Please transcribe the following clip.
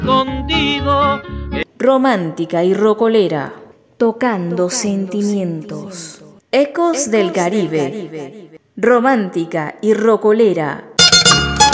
escondido. Romántica y rocolera, tocando sentimientos. Ecos del Caribe. Romántica y rocolera,